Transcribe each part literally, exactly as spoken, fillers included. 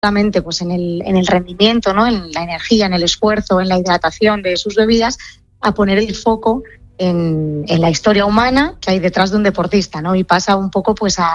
solamente pues en el, en el rendimiento, ¿no? En la energía, en el esfuerzo, en la hidratación de sus bebidas, a poner el foco en, en la historia humana que hay detrás de un deportista, ¿no? Y pasa un poco pues a,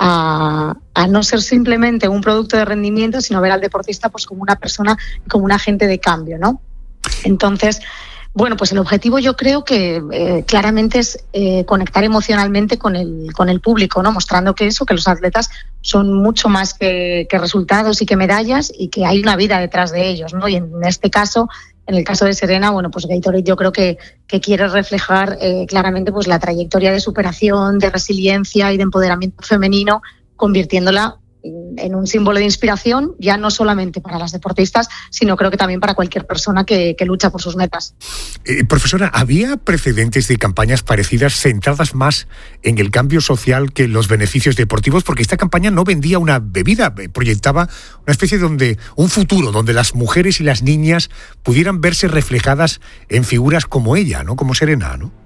a, a no ser simplemente un producto de rendimiento, sino ver al deportista pues como una persona, como un agente de cambio, ¿no? Entonces, bueno, pues el objetivo yo creo que eh, claramente es eh, conectar emocionalmente con el, con el público, ¿no? Mostrando que eso, que los atletas son mucho más que, que resultados y que medallas y que hay una vida detrás de ellos, ¿no? Y en este caso, en el caso de Serena, bueno, pues Gatorade yo creo que, que quiere reflejar eh, claramente pues la trayectoria de superación, de resiliencia y de empoderamiento femenino, convirtiéndola en un símbolo de inspiración, ya no solamente para las deportistas, sino creo que también para cualquier persona que, que lucha por sus metas. Eh, profesora, ¿había precedentes de campañas parecidas centradas más en el cambio social que en los beneficios deportivos? Porque esta campaña no vendía una bebida, proyectaba una especie de donde, un futuro donde las mujeres y las niñas pudieran verse reflejadas en figuras como ella, ¿no? Como Serena, ¿no?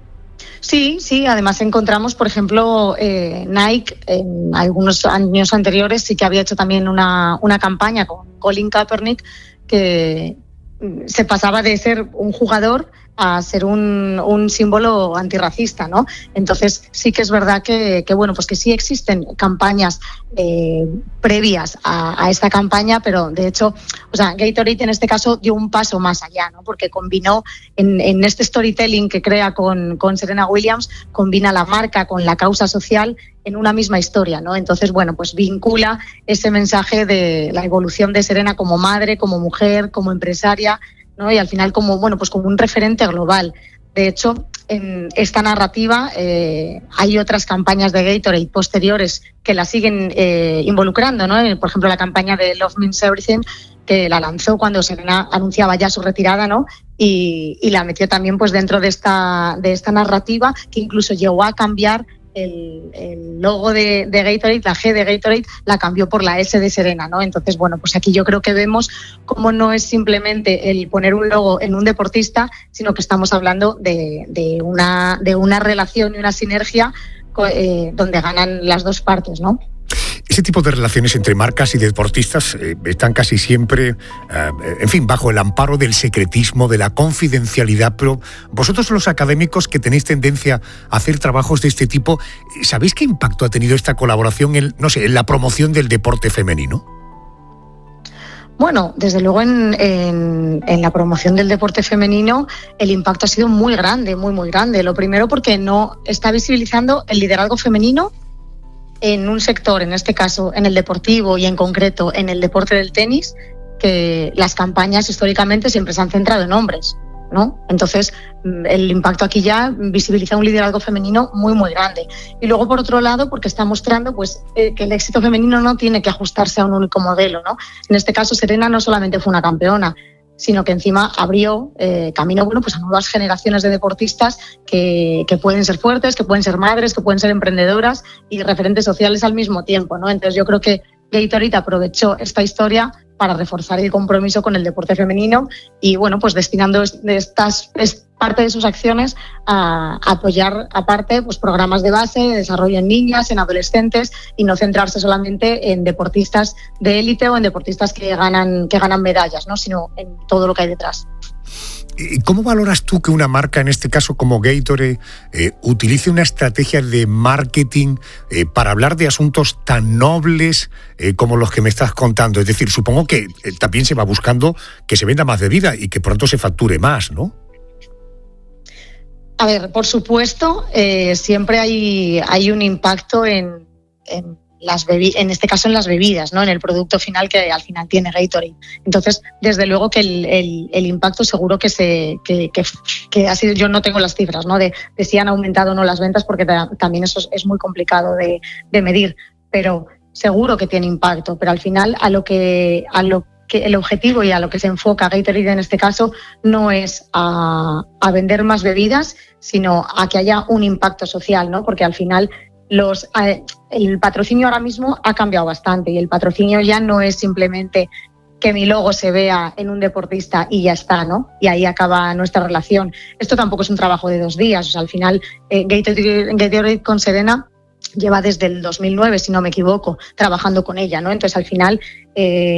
Sí, sí, además encontramos, por ejemplo, eh, Nike en algunos años anteriores sí que había hecho también una, una campaña con Colin Kaepernick que se pasaba de ser un jugador a ser un, un símbolo antirracista, ¿no? Entonces sí que es verdad que, que bueno, pues que sí existen campañas eh, previas a, a esta campaña, pero de hecho, o sea, Gatorade en este caso dio un paso más allá, ¿no? Porque combinó en, en este storytelling que crea con, con Serena Williams, combina la marca con la causa social en una misma historia, ¿no? Entonces, bueno, pues vincula ese mensaje de la evolución de Serena como madre, como mujer, como empresaria, ¿no? Y al final como, bueno, pues como un referente global. De hecho, en esta narrativa eh, hay otras campañas de Gatorade posteriores que la siguen eh, involucrando, ¿no? Por ejemplo, la campaña de Love Means Everything, que la lanzó cuando Serena anunciaba ya su retirada, ¿no? Y, y la metió también pues dentro de esta, de esta narrativa, que incluso llegó a cambiar El, el logo de, de Gatorade, la G de Gatorade, la cambió por la S de Serena, ¿no? Entonces, bueno, pues aquí yo creo que vemos cómo no es simplemente el poner un logo en un deportista, sino que estamos hablando de, de, una, de una relación y una sinergia eh, donde ganan las dos partes, ¿no? Ese tipo de relaciones entre marcas y deportistas eh, están casi siempre, eh, en fin, bajo el amparo del secretismo, de la confidencialidad, pero vosotros los académicos que tenéis tendencia a hacer trabajos de este tipo, ¿sabéis qué impacto ha tenido esta colaboración en, no sé, en la promoción del deporte femenino? Bueno, desde luego en, en, en la promoción del deporte femenino el impacto ha sido muy grande, muy, muy grande. Lo primero porque no está visibilizando el liderazgo femenino en un sector, en este caso en el deportivo y en concreto en el deporte del tenis, que las campañas históricamente siempre se han centrado en hombres, ¿no? Entonces el impacto aquí ya visibiliza un liderazgo femenino muy muy grande. Y luego por otro lado porque está mostrando pues eh, que el éxito femenino no tiene que ajustarse a un único modelo, ¿no? En este caso Serena no solamente fue una campeona, sino que encima abrió eh, camino bueno, pues a nuevas generaciones de deportistas que, que pueden ser fuertes, que pueden ser madres, que pueden ser emprendedoras y referentes sociales al mismo tiempo, ¿no? Entonces yo creo que Gatorade aprovechó esta historia para reforzar el compromiso con el deporte femenino y bueno, pues destinando estas parte de sus acciones a, a apoyar aparte pues programas de base, de desarrollo en niñas, en adolescentes y no centrarse solamente en deportistas de élite o en deportistas que ganan que ganan medallas, ¿no? Sino en todo lo que hay detrás. ¿Cómo valoras tú que una marca, en este caso como Gatorade, eh, utilice una estrategia de marketing eh, para hablar de asuntos tan nobles eh, como los que me estás contando? Es decir, supongo que eh, también se va buscando que se venda más bebida y que pronto se facture más, ¿no? A ver, por supuesto, eh, siempre hay, hay un impacto en, en las bebi- en este caso en las bebidas, ¿no? En el producto final que al final tiene Gatorade. Entonces, desde luego que el, el, el impacto seguro que se que, que, que ha sido, yo no tengo las cifras, ¿no? De, de si han aumentado o no las ventas, porque ta, también eso es, es muy complicado de, de medir, pero seguro que tiene impacto. Pero al final a lo que a lo que el objetivo y a lo que se enfoca Gatorade en este caso no es a, a vender más bebidas, sino a que haya un impacto social, ¿no? Porque al final los eh, el patrocinio ahora mismo ha cambiado bastante y el patrocinio ya no es simplemente que mi logo se vea en un deportista y ya está, ¿no? Y ahí acaba nuestra relación. Esto tampoco es un trabajo de dos días. O sea, al final, eh, Gatorade, Gatorade con Serena lleva desde el dos mil nueve, si no me equivoco, trabajando con ella, ¿no? Entonces, al final, eh,